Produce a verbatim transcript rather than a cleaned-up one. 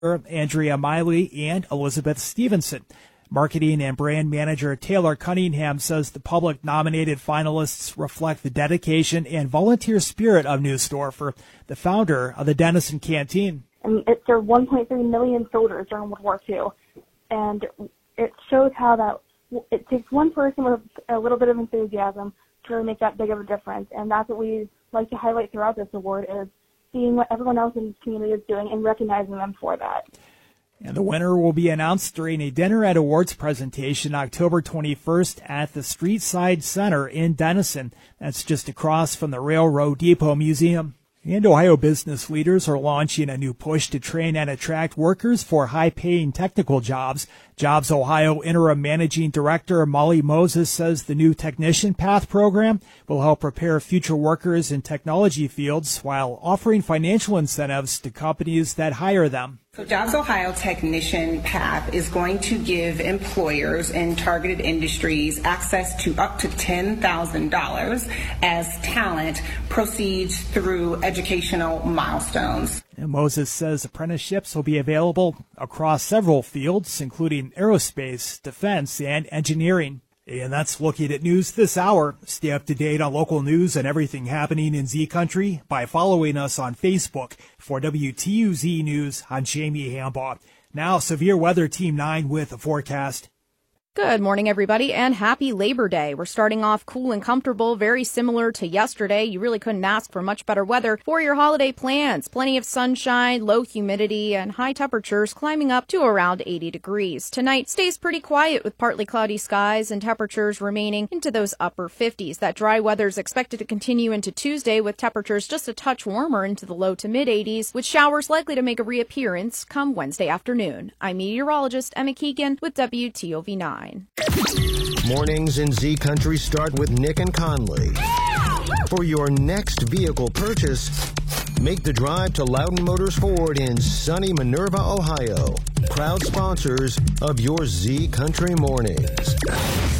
Andrea Miley, and Elizabeth Stevenson. Marketing and brand manager Taylor Cunningham says the public-nominated finalists reflect the dedication and volunteer spirit of New Store for the founder of the Denison Canteen. I mean, it served one point three million soldiers during World War Two, and it shows how that it takes one person with a little bit of enthusiasm to really make that big of a difference, and that's what we like to highlight throughout this award, is seeing what everyone else in this community is doing and recognizing them for that. And the winner will be announced during a dinner at awards presentation October twenty-first at the Streetside Center in Denison. That's just across from the Railroad Depot Museum. And Ohio business leaders are launching a new push to train and attract workers for high-paying technical jobs. Jobs Ohio Interim Managing Director Molly Moses says the new Technician Path program will help prepare future workers in technology fields while offering financial incentives to companies that hire them. So Jobs Ohio Technician Path is going to give employers in targeted industries access to up to ten thousand dollars as talent proceeds through educational milestones. And Moses says apprenticeships will be available across several fields, including aerospace, defense, and engineering. And that's looking at news this hour. Stay up to date on local news and everything happening in Z Country by following us on Facebook. For W T U Z News, I'm Jamie Hambaugh. Now, Severe Weather Team nine with a forecast. Good morning, everybody, and happy Labor Day. We're starting off cool and comfortable, very similar to yesterday. You really couldn't ask for much better weather for your holiday plans. Plenty of sunshine, low humidity, and high temperatures climbing up to around eighty degrees. Tonight stays pretty quiet with partly cloudy skies and temperatures remaining into those upper fifties. That dry weather is expected to continue into Tuesday with temperatures just a touch warmer into the low to mid eighties, with showers likely to make a reappearance come Wednesday afternoon. I'm meteorologist Emma Keegan with W T O V nine. Mornings in Z Country start with Nick and Conley. For your next vehicle purchase, make the drive to Loudon Motors Ford in sunny Minerva, Ohio. Proud sponsors of your Z Country Mornings.